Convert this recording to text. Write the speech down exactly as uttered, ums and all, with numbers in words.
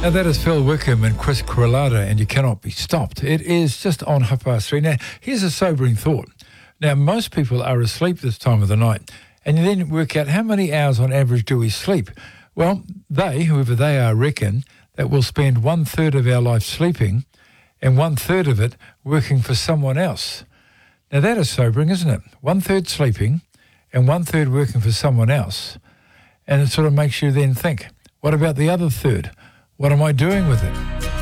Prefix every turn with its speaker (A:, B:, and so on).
A: Now that is Phil Wickham and Chris Corralata, and You Cannot Be Stopped. It is just on half past three. Now, here's a sobering thought. Now, most people are asleep this time of the night, and you then work out how many hours on average do we sleep. Well, they, whoever they are, reckon that we'll spend one-third of our life sleeping and one-third of it working for someone else. Now, that is sobering, isn't it? One-third sleeping and one-third working for someone else. And it sort of makes you then think, what about the other third? What am I doing with it?